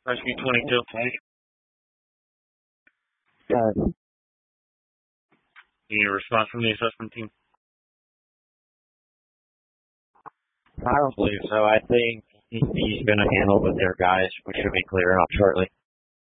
Rescue 22. Need a response from the assessment team? I don't believe so. I think he's going to handle with their guys. We should be clearing up shortly.